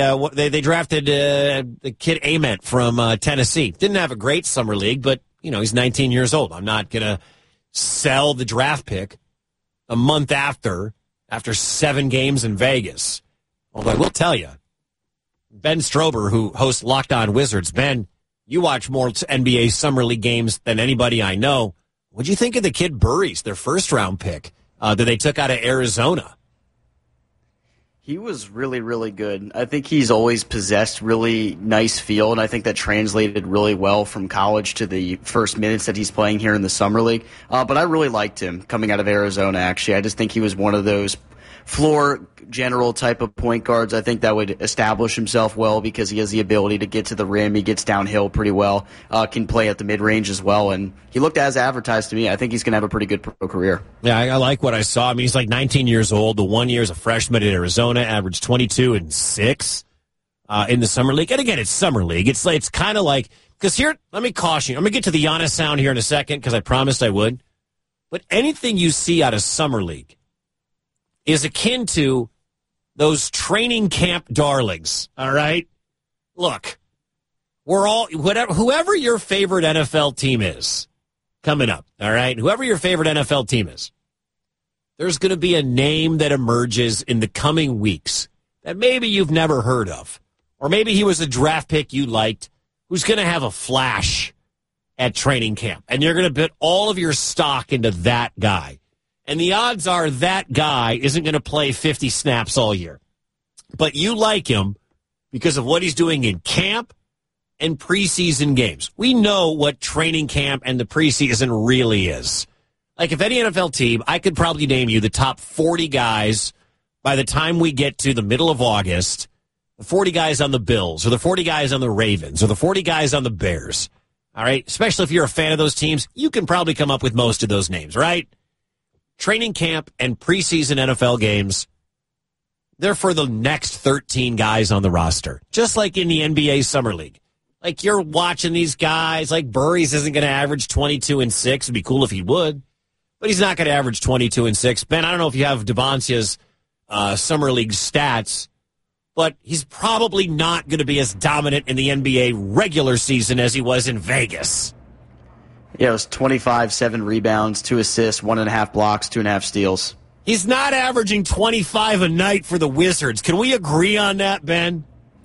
They drafted the kid Ament from Tennessee. Didn't have a great summer league, but, he's 19 years old. I'm not going to sell the draft pick a month after 7 games in Vegas. Although I will tell you, Ben Strober, who hosts Locked On Wizards, Ben, you watch more NBA Summer League games than anybody I know. What'd you think of the kid Burries, their first-round pick that they took out of Arizona? He was really, really good. I think he's always possessed really nice feel, and I think that translated really well from college to the first minutes that he's playing here in the Summer League. But I really liked him coming out of Arizona, actually. I just think he was one of those floor general type of point guards. I think that would establish himself well because he has the ability to get to the rim. He gets downhill pretty well, can play at the mid-range as well, and he looked as advertised to me. I think he's going to have a pretty good pro career. Yeah, I like what I saw. I mean, he's like 19 years old. The 1 year as a freshman at Arizona, averaged 22 and 6 in the Summer League. And again, it's Summer League. It's kind of like, because here, let me caution you. I'm going to get to the Giannis sound here in a second because I promised I would. But anything you see out of Summer League is akin to those training camp darlings, all right? Look, whoever your favorite NFL team is coming up, all right? Whoever your favorite NFL team is, there's going to be a name that emerges in the coming weeks that maybe you've never heard of, or maybe he was a draft pick you liked who's going to have a flash at training camp, and you're going to put all of your stock into that guy. And the odds are that guy isn't going to play 50 snaps all year. But you like him because of what he's doing in camp and preseason games. We know what training camp and the preseason really is. Like, if any NFL team, I could probably name you the top 40 guys by the time we get to the middle of August, the 40 guys on the Bills, or the 40 guys on the Ravens, or the 40 guys on the Bears. All right? Especially if you're a fan of those teams, you can probably come up with most of those names, right? Training camp and preseason NFL games, they're for the next 13 guys on the roster, just like in the NBA Summer League. Like, you're watching these guys, like Burries isn't going to average 22 and 6. It'd be cool if he would, but he's not going to average 22 and 6. Ben, I don't know if you have Devancia's Summer League stats, but he's probably not going to be as dominant in the NBA regular season as he was in Vegas. Yeah, it was 25, 7 rebounds, 2 assists, 1.5 blocks, 2.5 steals. He's not averaging 25 a night for the Wizards. Can we agree on that, Ben?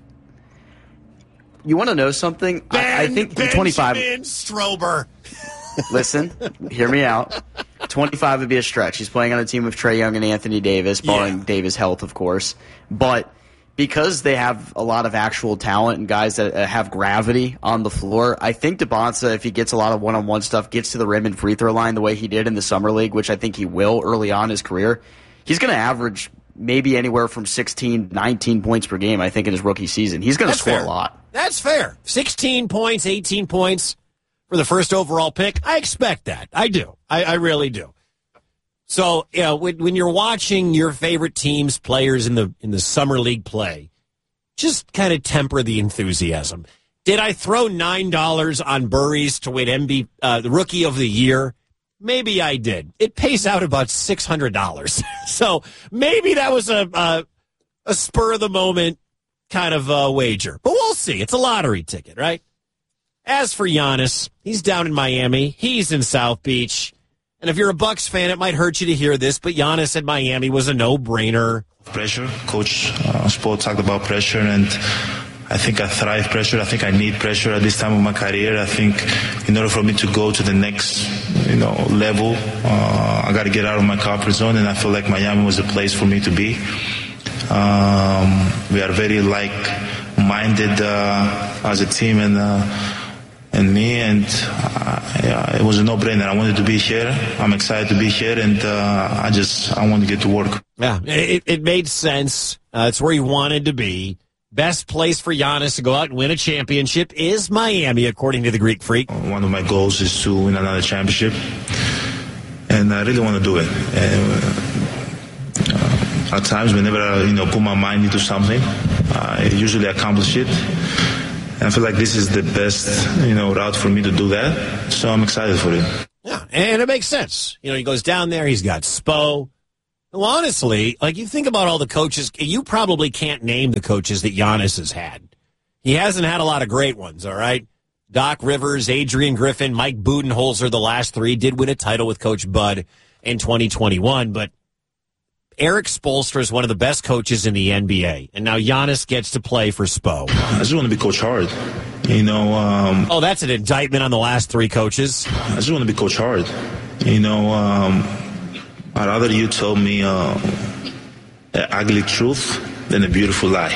You want to know something? I think 25. Strober. Listen, hear me out. 25 would be a stretch. He's playing on a team with Trae Young and Anthony Davis, barring Davis' health, of course. But because they have a lot of actual talent and guys that have gravity on the floor, I think Dembonsa, if he gets a lot of one-on-one stuff, gets to the rim and free throw line the way he did in the Summer League, which I think he will early on in his career, he's going to average maybe anywhere from 16, 19 points per game, I think, in his rookie season. He's going to score a lot. That's fair. 16 points, 18 points for the first overall pick. I expect that. I do. I really do. So, when you're watching your favorite team's players in the Summer League play, just kind of temper the enthusiasm. Did I throw $9 on Burries to win the Rookie of the Year? Maybe I did. It pays out about $600. So maybe that was a spur of the moment kind of wager. But we'll see. It's a lottery ticket, right? As for Giannis, he's down in Miami. He's in South Beach. And if you're a Bucks fan, it might hurt you to hear this, but Giannis at Miami was a no-brainer. Pressure. Coach Spo talked about pressure, and I think I thrive pressure. I think I need pressure at this time of my career. I think in order for me to go to the next, level, I got to get out of my comfort zone, and I feel like Miami was the place for me to be. We are very like-minded as a team, and me, and it was a no-brainer. I wanted to be here. I'm excited to be here, and I want to get to work. Yeah, it made sense. It's where he wanted to be. Best place for Giannis to go out and win a championship is Miami, according to the Greek Freak. One of my goals is to win another championship, and I really want to do it. At times, whenever I put my mind into something, I usually accomplish it. And I feel like this is the best, route for me to do that. So I'm excited for it. Yeah, and it makes sense. He goes down there. He's got Spo. Well, honestly, like you think about all the coaches, you probably can't name the coaches that Giannis has had. He hasn't had a lot of great ones, all right? Doc Rivers, Adrian Griffin, Mike Budenholzer, the last three, did win a title with Coach Bud in 2021, but Eric Spoelstra is one of the best coaches in the NBA, and now Giannis gets to play for Spo. I just want to be Coach Hard. You know. Oh, that's an indictment on the last three coaches. I just want to be Coach Hard. You know, I'd rather you tell me an ugly truth than a beautiful lie.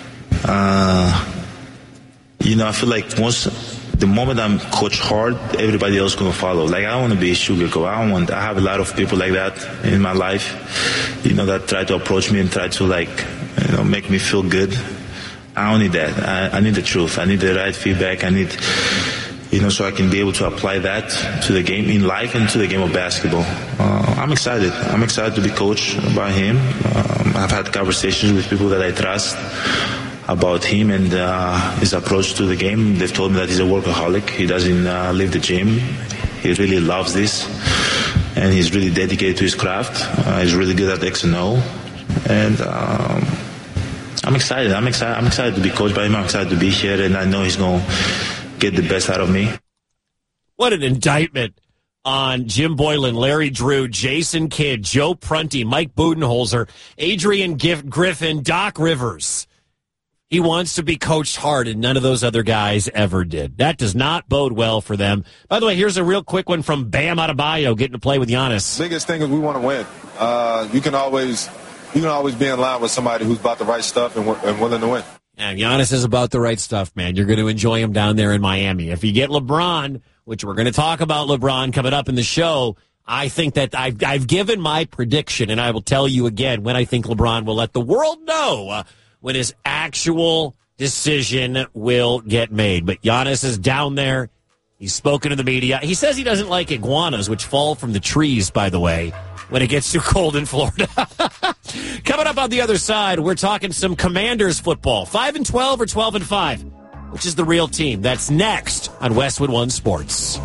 You know, I feel like the moment I'm Coach Hard, everybody else gonna follow. Like, I don't want to be a sugar coat. I have a lot of people like that in my life, you know, that try to approach me and try to, like, you know, make me feel good. I don't need that. I need the truth. I need the right feedback. I need, you know, so I can be able to apply that to the game in life and to the game of basketball. I'm excited. I'm excited to be coached by him. I've had conversations with people that I trust about him and his approach to the game. They've told me that he's a workaholic. He doesn't leave the gym. He really loves this, and he's really dedicated to his craft. He's really good at X and O, and I'm excited. I'm excited to be coached by him. I'm excited to be here, and I know he's going to get the best out of me. What an indictment on Jim Boylan, Larry Drew, Jason Kidd, Joe Prunty, Mike Budenholzer, Adrian Griffin, Doc Rivers. He wants to be coached hard, and none of those other guys ever did. That does not bode well for them. By the way, here's a real quick one from Bam Adebayo getting to play with Giannis. Biggest thing is we want to win. You can always be in line with somebody who's about the right stuff and willing to win. And Giannis is about the right stuff, man. You're going to enjoy him down there in Miami. If you get LeBron, which we're going to talk about LeBron coming up in the show, I think that I've given my prediction, and I will tell you again when I think LeBron will let the world know when his actual decision will get made. But Giannis is down there. He's spoken to the media. He says he doesn't like iguanas, which fall from the trees, by the way, when it gets too cold in Florida. Coming up on the other side, we're talking some Commanders football. 5-12 or 12-5? Which is the real team? That's next on Westwood One Sports.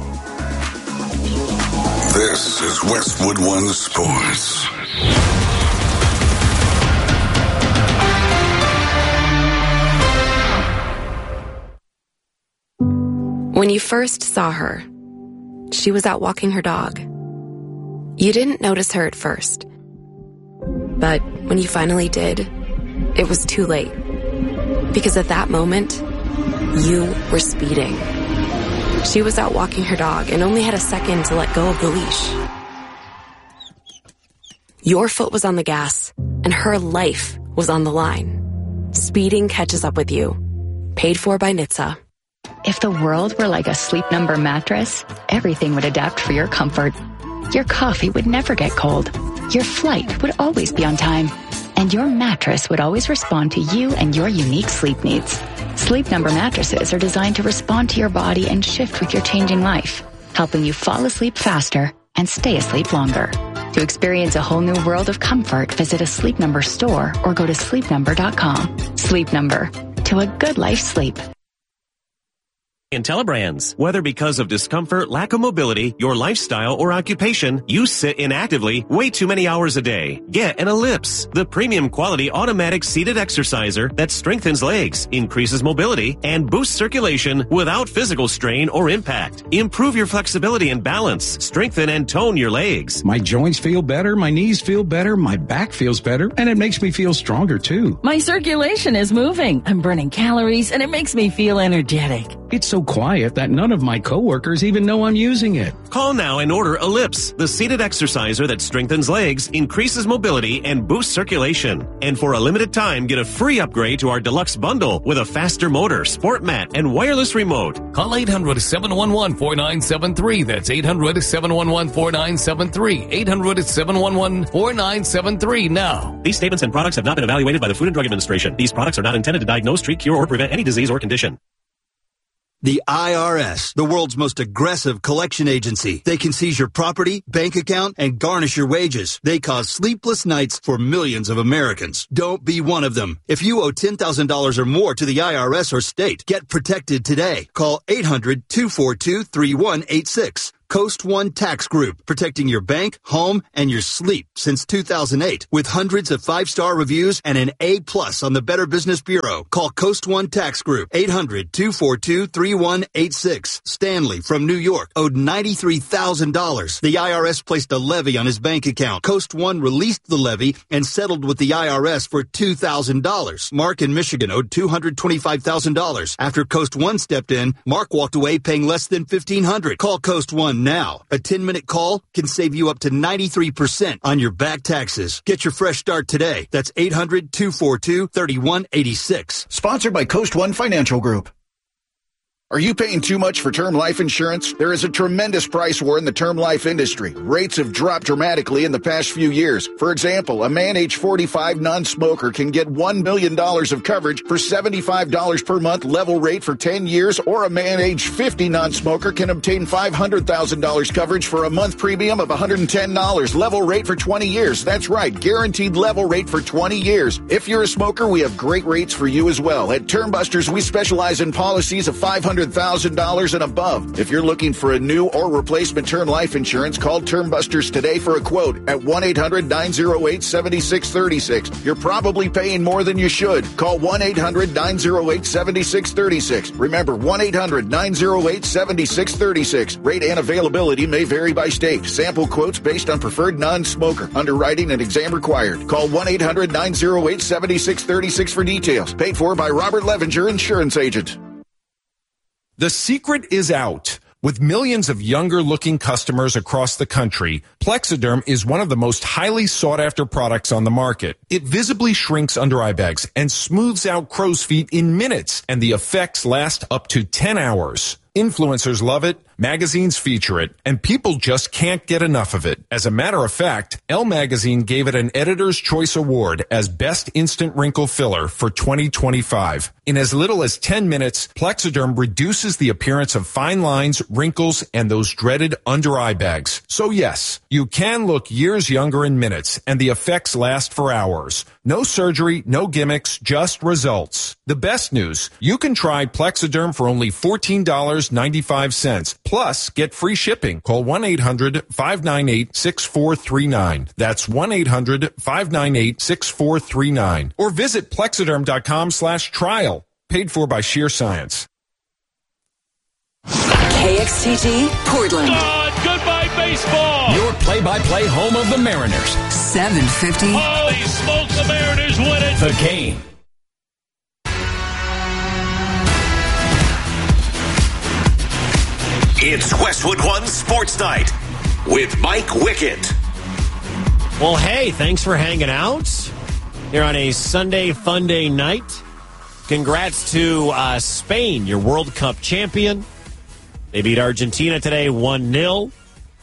This is Westwood One Sports. When you first saw her, she was out walking her dog. You didn't notice her at first. But when you finally did, it was too late. Because at that moment, you were speeding. She was out walking her dog and only had a second to let go of the leash. Your foot was on the gas, and her life was on the line. Speeding catches up with you. Paid for by NHTSA. If the world were like a Sleep Number mattress, everything would adapt for your comfort. Your coffee would never get cold. Your flight would always be on time. And your mattress would always respond to you and your unique sleep needs. Sleep Number mattresses are designed to respond to your body and shift with your changing life, helping you fall asleep faster and stay asleep longer. To experience a whole new world of comfort, visit a Sleep Number store or go to sleepnumber.com. Sleep Number. To a good life sleep. IntelliBrands. Whether because of discomfort, lack of mobility, your lifestyle, or occupation, you sit inactively way too many hours a day. Get an Ellipse, the premium quality automatic seated exerciser that strengthens legs, increases mobility, and boosts circulation without physical strain or impact. Improve your flexibility and balance. Strengthen and tone your legs. My joints feel better, my knees feel better, my back feels better, and it makes me feel stronger too. My circulation is moving. I'm burning calories, and it makes me feel energetic. It's so quiet that none of my coworkers even know I'm using it. Call now and order Ellipse, the seated exerciser that strengthens legs, increases mobility, and boosts circulation. And for a limited time, get a free upgrade to our deluxe bundle with a faster motor, sport mat, and wireless remote. Call 800-711-4973. That's 800-711-4973. 800-711-4973 now. These statements and products have not been evaluated by the Food and Drug Administration. These products are not intended to diagnose, treat, cure, or prevent any disease or condition. The IRS, the world's most aggressive collection agency. They can seize your property, bank account, and garnish your wages. They cause sleepless nights for millions of Americans. Don't be one of them. If you owe $10,000 or more to the IRS or state, get protected today. Call 800-242-3186. Coast One Tax Group, protecting your bank, home, and your sleep since 2008 with hundreds of 5-star reviews and an A+ on the Better Business Bureau. Call Coast One Tax Group, 800-242-3186. Stanley from New York owed $93,000. The IRS placed a levy on his bank account. Coast One released the levy and settled with the IRS for $2,000. Mark in Michigan owed $225,000. After Coast One stepped in, Mark walked away paying less than $1,500. Call Coast One now. A 10-minute call can save you up to 93% on your back taxes. Get your fresh start today. That's 800-242-3186. Sponsored by Coast One Financial Group. Are you paying too much for term life insurance? There is a tremendous price war in the term life industry. Rates have dropped dramatically in the past few years. For example, a man age 45 non-smoker can get $1 million of coverage for $75 per month level rate for 10 years, or a man age 50 non-smoker can obtain $500,000 coverage for a month premium of $110 level rate for 20 years. That's right, guaranteed level rate for 20 years. If you're a smoker, we have great rates for you as well. At Term Busters, we specialize in policies of $500,000 and above. If you're looking for a new or replacement term life insurance, call Term Busters today for a quote at 1-800-908-7636. You're probably paying more than you should. Call 1-800-908-7636. Remember, 1-800-908-7636. Rate and availability may vary by state. Sample quotes based on preferred non-smoker. Underwriting and exam required. Call 1-800-908-7636 for details. Paid for by Robert Levenger, Insurance Agent. The secret is out. With millions of younger-looking customers across the country, Plexiderm is one of the most highly sought-after products on the market. It visibly shrinks under-eye bags and smooths out crow's feet in minutes, and the effects last up to 10 hours. Influencers love it, magazines feature it, and people just can't get enough of it. As a matter of fact, Elle Magazine gave it an Editor's Choice Award as Best Instant Wrinkle Filler for 2025. In as little as 10 minutes, Plexiderm reduces the appearance of fine lines, wrinkles, and those dreaded under-eye bags. So yes, you can look years younger in minutes, and the effects last for hours. No surgery, no gimmicks, just results. The best news, you can try Plexiderm for only $14.95. Plus, get free shipping. Call 1-800-598-6439. That's 1-800-598-6439. Or visit Plexiderm.com/trial. Paid for by Sheer Science. KXTG, Portland. Goodbye, baseball. Your play-by-play home of the Mariners. 750. Holy smokes, the Mariners win it. The Game. It's Westwood One Sports Night with Mike Wickett. Well, hey, thanks for hanging out here on a Sunday Fun Day night. Congrats to Spain, your World Cup champion. They beat Argentina today 1-0.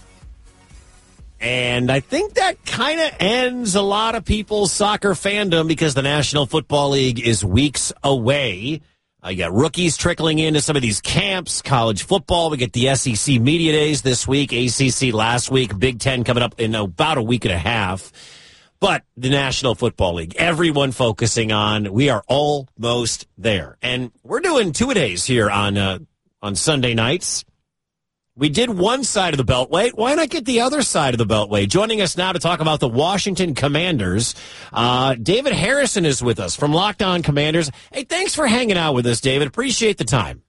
And I think that kind of ends a lot of people's soccer fandom because the National Football League is weeks away. You got rookies trickling into some of these camps, college football. We get the SEC Media Days this week, ACC last week, Big Ten coming up in about a week and a half. But the National Football League, everyone focusing on, we are almost there. And we're doing two-a-days here on Sunday nights. We did one side of the Beltway. Why not get the other side of the Beltway? Joining us now to talk about the Washington Commanders, David Harrison is with us from Locked On Commanders. Hey, thanks for hanging out with us, David. Appreciate the time.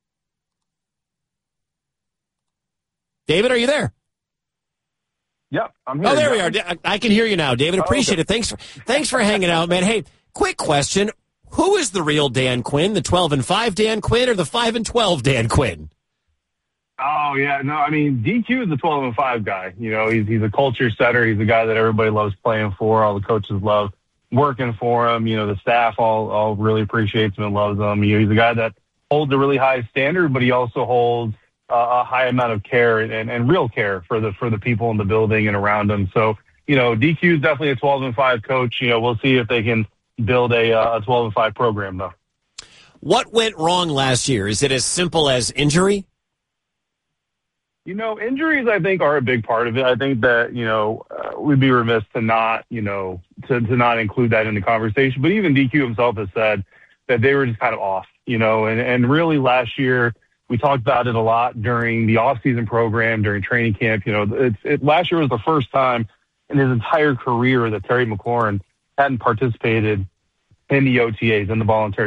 David, are you there? Yep, I'm here. Oh, there we are. I can hear you now, David. Appreciate it. Thanks for hanging out, man. Hey, quick question. Who is the real Dan Quinn, the 12-5 Dan Quinn or the 5-12 Dan Quinn? Oh, yeah. No, I mean, DQ is the 12-5 guy. You know, he's a culture setter. He's a guy that everybody loves playing for. All the coaches love working for him. You know, the staff all really appreciates him and loves him. You know, he's a guy that holds a really high standard, but he also holds a high amount of care and real care for the people in the building and around him. So, you know, DQ is definitely a 12-5 coach. You know, we'll see if they can build a 12-5 program, though. What went wrong last year? Is it as simple as injury? You know, injuries, I think, are a big part of it. I think that, you know, we'd be remiss to not, you know, to not include that in the conversation. But even DQ himself has said that they were just kind of off, you know, and really last year, We talked about it a lot during the off-season program, during training camp. Last year was the first time in his entire career that Terry McLaurin hadn't participated in the OTAs, in the voluntary